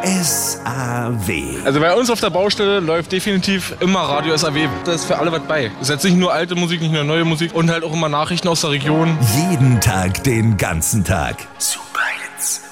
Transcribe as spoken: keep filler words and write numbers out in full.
S A W. Also bei uns auf der Baustelle läuft definitiv immer Radio S A W. Da ist für alle was bei. Es ist jetzt nicht nur alte Musik, nicht nur neue Musik und halt auch immer Nachrichten aus der Region. Jeden Tag, den ganzen Tag. Super.